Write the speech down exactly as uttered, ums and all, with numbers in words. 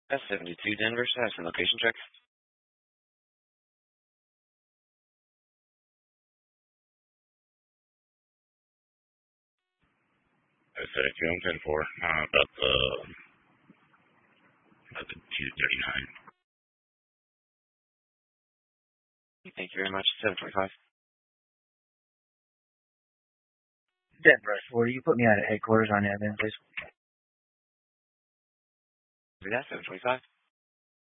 S seventy-two Denver, status and location check. S seventy-two, I'm ten four, uh, about the, about the two thirty-nine. Thank you very much. seven twenty-five. Denver, four, you put me out at headquarters on that then, please. That's seven twenty-five.